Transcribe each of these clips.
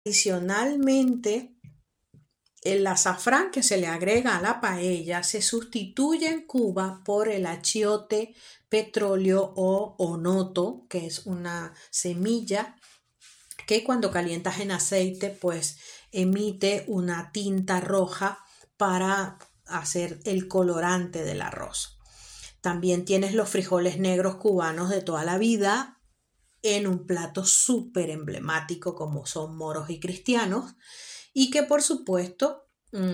Adicionalmente, el azafrán que se le agrega a la paella se sustituye en Cuba por el achiote, petróleo o onoto, que es una semilla que cuando calientas en aceite pues emite una tinta roja para hacer el colorante del arroz. También tienes los frijoles negros cubanos de toda la vida en un plato súper emblemático como son moros y cristianos, y que por supuesto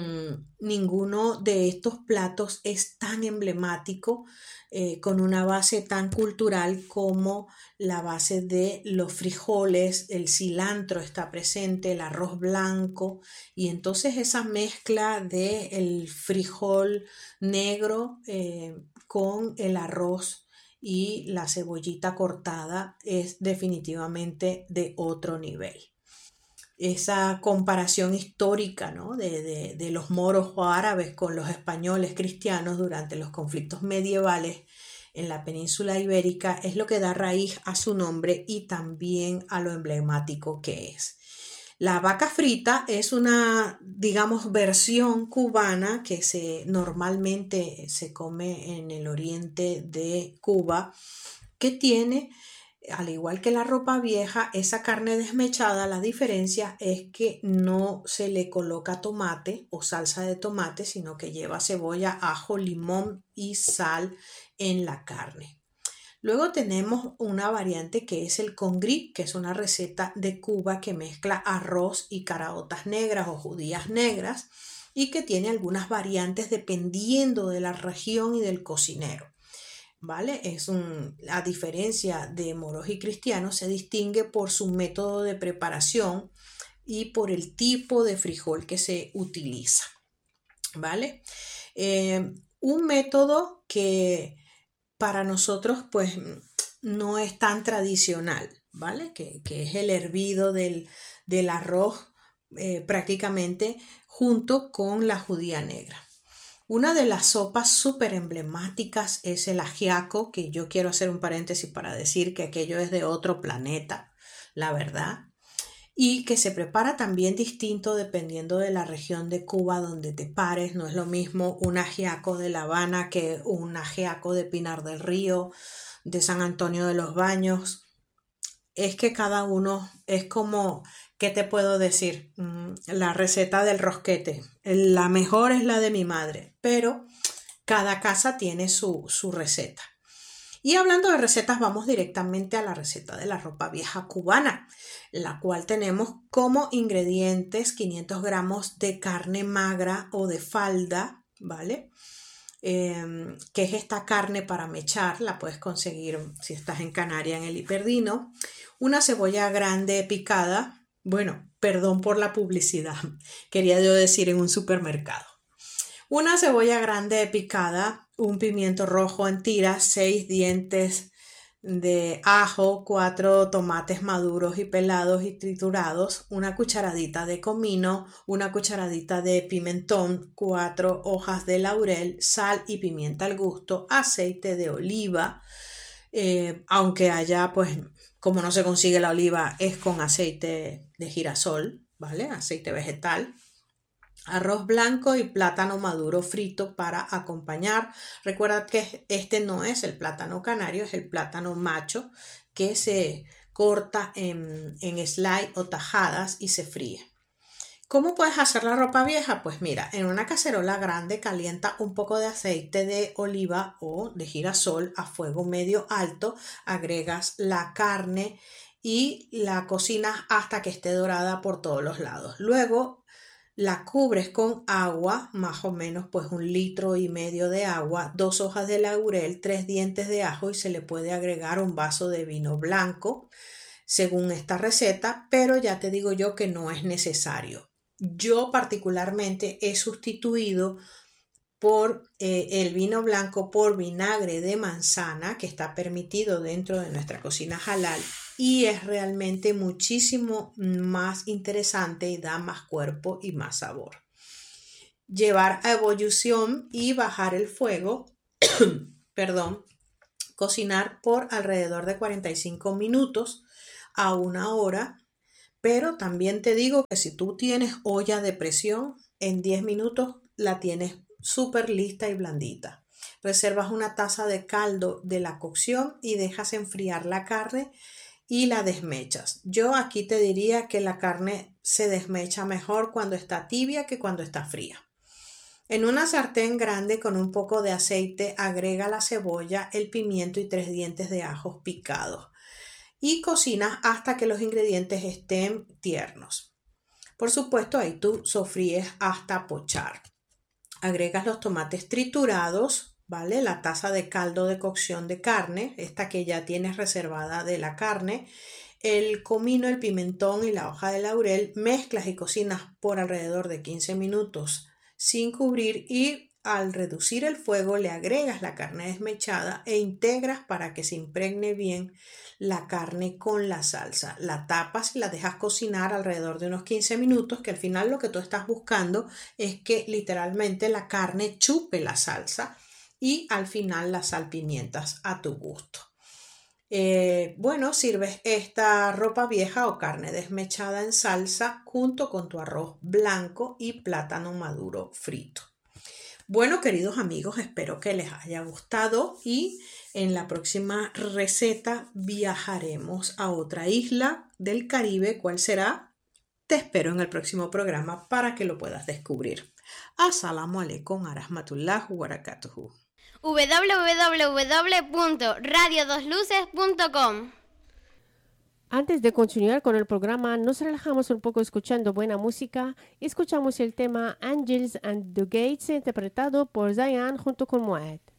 ninguno de estos platos es tan emblemático con una base tan cultural como la base de los frijoles. El cilantro está presente, el arroz blanco, y entonces esa mezcla de el frijol negro con el arroz y la cebollita cortada es definitivamente de otro nivel. Esa comparación histórica, ¿no? de los moros o árabes con los españoles cristianos durante los conflictos medievales en la península ibérica es lo que da raíz a su nombre y también a lo emblemático que es. La vaca frita es una, digamos, versión cubana que normalmente se come en el oriente de Cuba, que tiene, al igual que la ropa vieja, esa carne desmechada. La diferencia es que no se le coloca tomate o salsa de tomate, sino que lleva cebolla, ajo, limón y sal en la carne. Luego tenemos una variante que es el congrí, que es una receta de Cuba que mezcla arroz y caraotas negras o judías negras y que tiene algunas variantes dependiendo de la región y del cocinero. ¿Vale? A diferencia de moros y cristianos, se distingue por su método de preparación y por el tipo de frijol que se utiliza. ¿Vale? Un método que para nosotros pues no es tan tradicional, ¿vale? Que es el hervido del arroz prácticamente junto con la judía negra. Una de las sopas súper emblemáticas es el ajiaco, que yo quiero hacer un paréntesis para decir que aquello es de otro planeta, la verdad, y que se prepara también distinto dependiendo de la región de Cuba donde te pares. No es lo mismo un ajiaco de La Habana que un ajiaco de Pinar del Río, de San Antonio de los Baños. Es que cada uno es como, ¿qué te puedo decir? La receta del rosquete. La mejor es la de mi madre, pero cada casa tiene su receta. Y hablando de recetas, vamos directamente a la receta de la ropa vieja cubana, la cual tenemos como ingredientes 500 gramos de carne magra o de falda, ¿vale? Que es esta carne para mechar, la puedes conseguir si estás en Canarias en el Hiperdino. Una cebolla grande picada, bueno, perdón por la publicidad, quería yo decir en un supermercado. Una cebolla grande picada, un pimiento rojo en tiras, 6 dientes de ajo, 4 tomates maduros y pelados y triturados, una cucharadita de comino, una cucharadita de pimentón, 4 hojas de laurel, sal y pimienta al gusto, aceite de oliva, aunque allá pues como no se consigue la oliva es con aceite de girasol, ¿vale? Aceite vegetal. Arroz blanco y plátano maduro frito para acompañar. Recuerda que este no es el plátano canario, es el plátano macho que se corta en slide o tajadas y se fríe. ¿Cómo puedes hacer la ropa vieja? Pues mira, en una cacerola grande calienta un poco de aceite de oliva o de girasol a fuego medio alto, agregas la carne y la cocinas hasta que esté dorada por todos los lados. Luego la cubres con agua, más o menos pues 1,5 litros de agua, 2 hojas de laurel, 3 dientes de ajo y se le puede agregar un vaso de vino blanco según esta receta, pero ya te digo yo que no es necesario. Yo particularmente he sustituido por el vino blanco por vinagre de manzana, que está permitido dentro de nuestra cocina halal y es realmente muchísimo más interesante y da más cuerpo y más sabor. Llevar a ebullición y bajar el fuego, perdón, cocinar por alrededor de 45 minutos a 1 hora, Pero también te digo que si tú tienes olla de presión, en 10 minutos la tienes súper lista y blandita. Reservas una taza de caldo de la cocción y dejas enfriar la carne y la desmechas. Yo aquí te diría que la carne se desmecha mejor cuando está tibia que cuando está fría. En una sartén grande con un poco de aceite agrega la cebolla, el pimiento y 3 dientes de ajos picados y cocinas hasta que los ingredientes estén tiernos. Por supuesto, ahí tú sofríes hasta pochar. Agregas los tomates triturados, ¿vale? La taza de caldo de cocción de carne, esta que ya tienes reservada de la carne, el comino, el pimentón y la hoja de laurel, mezclas y cocinas por alrededor de 15 minutos sin cubrir y al reducir el fuego le agregas la carne desmechada e integras para que se impregne bien la carne con la salsa. La tapas y la dejas cocinar alrededor de unos 15 minutos, que al final lo que tú estás buscando es que literalmente la carne chupe la salsa y al final la salpimientas a tu gusto. Bueno, sirves esta ropa vieja o carne desmechada en salsa junto con tu arroz blanco y plátano maduro frito. Bueno, queridos amigos, espero que les haya gustado y en la próxima receta viajaremos a otra isla del Caribe. ¿Cuál será? Te espero en el próximo programa para que lo puedas descubrir. Assalamu alaikum arahmatullahi wa barakatuhu. www.radiodosluces.com. Antes de continuar con el programa, nos relajamos un poco escuchando buena música. Escuchamos el tema Angels and the Gates interpretado por Zayn junto con Moed.